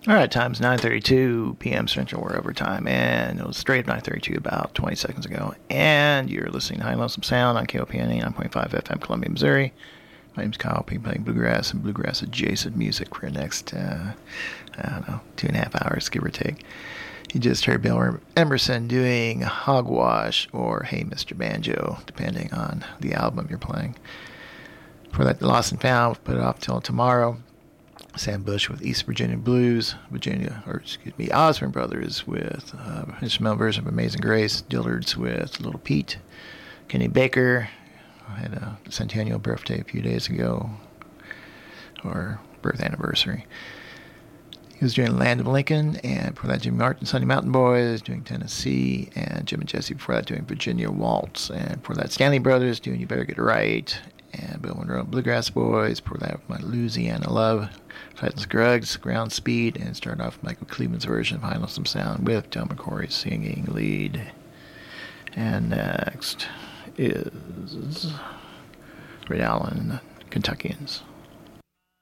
All right, time's 9:32 p.m. Central. We're overtime, and it was straight 9:32 about 20 seconds ago. And you're listening to High Lonesome Sound on KOPN 89.5 FM, Columbia, Missouri. My name's Kyle P. Playing bluegrass and bluegrass adjacent music for the next, I don't know, 2.5 hours, give or take. You just heard Bill Emerson doing Hogwash or Hey Mr. Banjo, depending on the album you're playing. For that, Lost and Found, we'll put it off till tomorrow. Sam Bush with East Virginia Blues, Osborne Brothers with instrumental version of Amazing Grace, Dillards with Little Pete, Kenny Baker had a centennial birthday a few days ago, or birth anniversary. He was doing Land of Lincoln, and before that Jimmy Martin, Sunny Mountain Boys, doing Tennessee, and Jim and Jesse before that doing Virginia Waltz, and before that Stanley Brothers doing You Better Get It Right, and Bill Monroe and Bluegrass Boys, before that with my Louisiana Love, Titans Scruggs, Ground Speed, and started off with Michael Cleveland's version of High Lonesome Sound with Del McCoury singing lead. And next is Ray Allen and the Kentuckians.